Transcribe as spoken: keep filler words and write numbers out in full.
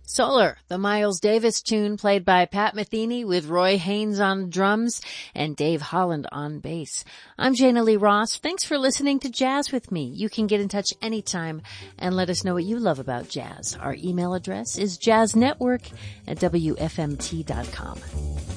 Solar, the Miles Davis tune played by Pat Metheny with Roy Haynes on drums and Dave Holland on bass. I'm Jana Lee Ross. Thanks for listening to Jazz with me. You can get in touch anytime and let us know what you love about jazz. Our email address is jazznetwork at W F M T dot com.